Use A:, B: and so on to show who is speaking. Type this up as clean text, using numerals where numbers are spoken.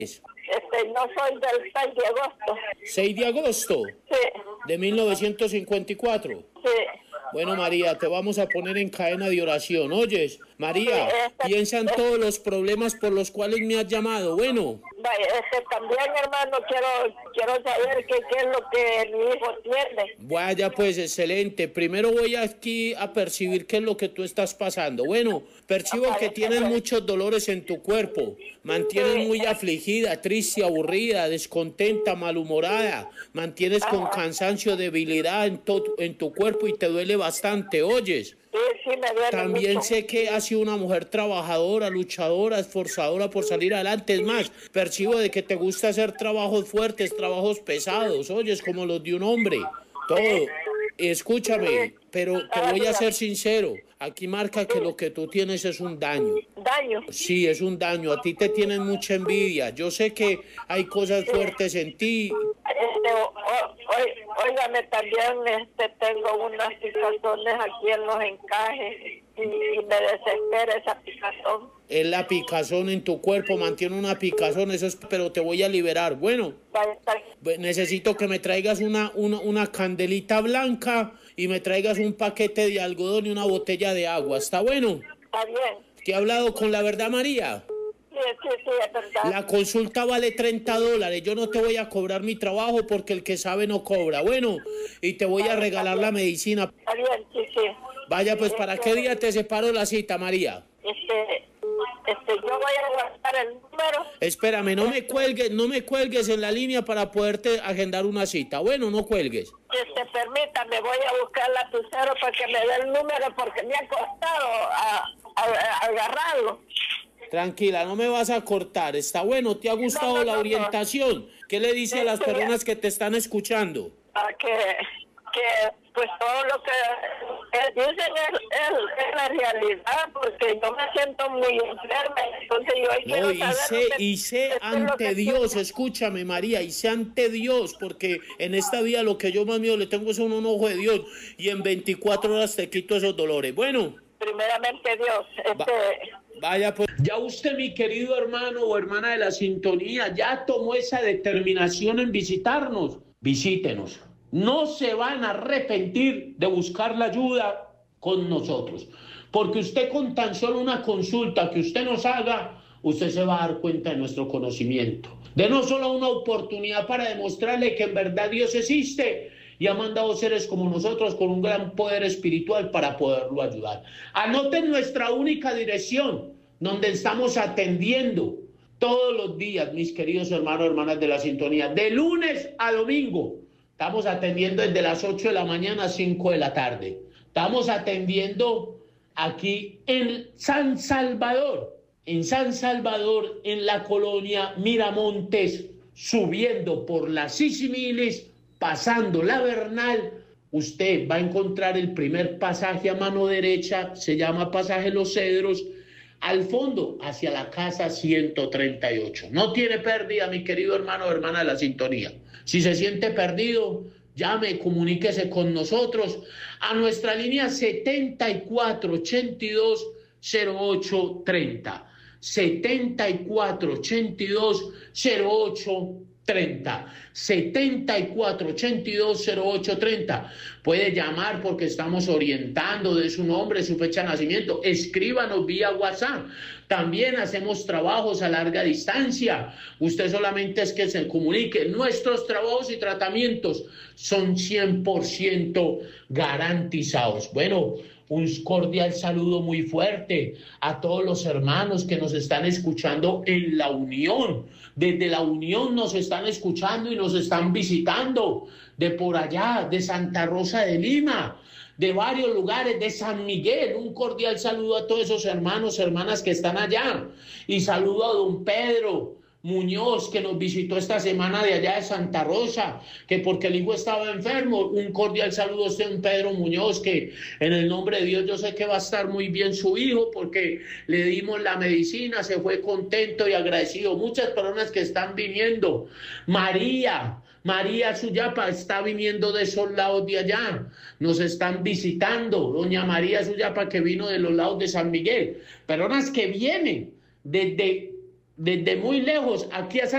A: No soy del 6 de agosto.
B: 6 de agosto.
A: Sí.
B: De 1954.
A: Sí.
B: Bueno, María, te vamos a poner en cadena de oración. ¿Oyes? María, piensa en todos los problemas por los cuales me has llamado. Bueno.
A: También, hermano, quiero saber qué es lo que mi hijo tiene.
B: Vaya, pues, excelente. Primero voy aquí a percibir qué es lo que tú estás pasando. Bueno, percibo que tienes muchos dolores en tu cuerpo. Mantienes muy afligida, triste, aburrida, descontenta, malhumorada. Mantienes con cansancio, debilidad en tu cuerpo y te duele bastante, ¿oyes?
A: Sí, me duele
B: También
A: mucho.
B: sé que has sido una mujer trabajadora, luchadora, esforzadora por salir adelante. Es más, percibo de que te gusta hacer trabajos fuertes, trabajos pesados, oyes, como los de un hombre. Todo. Escúchame, pero te voy a ser sincero. Aquí marca que lo que tú tienes es un daño.
A: ¿Daño?
B: Sí, es un daño. A ti te tienen mucha envidia. Yo sé que hay cosas fuertes en ti.
A: Óigame, también tengo unas picazones aquí en los encajes y me desespera esa picazón.
B: Es la picazón en tu cuerpo, mantiene una picazón, eso es, pero te voy a liberar. Bueno, necesito que me traigas una candelita blanca y me traigas un paquete de algodón y una botella de agua. ¿Está bueno?
A: Está bien.
B: ¿Te he hablado con la verdad, María?
A: Sí, es verdad.
B: La consulta vale $30. Yo no te voy a cobrar mi trabajo porque el que sabe no cobra. Bueno, y te voy a regalar la medicina.
A: Está bien, sí.
B: Vaya, pues, ¿para qué día te separo la cita, María?
A: Yo voy a guardar el número.
B: Espérame, no me cuelgues en la línea para poderte agendar una cita. Bueno, no cuelgues.
A: Permítame, voy a buscar el lapicero para que me dé el número porque me ha costado agarrarlo.
B: Tranquila, no me vas a cortar. Está bueno, ¿te ha gustado la orientación? ¿Qué le dice a las personas que te están escuchando?
A: Que pues todo lo que dicen es la realidad, porque yo me siento muy enferma, entonces yo quiero saber
B: y sé ante Dios, escúchame, María, y sé ante Dios, porque en esta vida lo que yo más miedo le tengo es un ojo de Dios, y en 24 horas te quito esos dolores. Bueno.
A: Primeramente Dios,
B: Vaya, pues ya usted, mi querido hermano o hermana de la sintonía, ya tomó esa determinación en visitarnos. Visítenos. No se van a arrepentir de buscar la ayuda con nosotros, porque usted con tan solo una consulta que usted nos haga, usted se va a dar cuenta de nuestro conocimiento. Denos solo una oportunidad para demostrarle que en verdad Dios existe y ha mandado seres como nosotros con un gran poder espiritual para poderlo ayudar. Anoten nuestra única dirección, donde estamos atendiendo todos los días, mis queridos hermanos y hermanas de la sintonía, de lunes a domingo. Estamos atendiendo desde las 8 de la mañana a 5 de la tarde. Estamos atendiendo aquí en San Salvador, en la colonia Miramontes, subiendo por la Sisimilis, pasando la Bernal. Usted va a encontrar el primer pasaje a mano derecha, se llama Pasaje Los Cedros, al fondo, hacia la casa 138. No tiene pérdida, mi querido hermano o hermana de la sintonía. Si se siente perdido, llame, comuníquese con nosotros a nuestra línea 7482-0830. 7482-0830. 7482-0830. Puede llamar porque estamos orientando de su nombre, su fecha de nacimiento. Escríbanos vía WhatsApp. También hacemos trabajos a larga distancia. Usted solamente es que se comunique. Nuestros trabajos y tratamientos son 100% garantizados. Bueno, un cordial saludo muy fuerte a todos los hermanos que nos están escuchando en La Unión. Desde La Unión nos están escuchando y nos están visitando. De por allá, de Santa Rosa de Lima, de varios lugares, de San Miguel. Un cordial saludo a todos esos hermanos, hermanas que están allá. Y saludo a don Pedro Muñoz, que nos visitó esta semana de allá de Santa Rosa, que porque el hijo estaba enfermo. Un cordial saludo a usted, don Pedro Muñoz, que en el nombre de Dios yo sé que va a estar muy bien su hijo, porque le dimos la medicina, se fue contento y agradecido. Muchas personas que están viniendo. María Suyapa está viniendo de esos lados de allá, nos están visitando. Doña María Suyapa, que vino de los lados de San Miguel. Personas que vienen desde desde muy lejos aquí a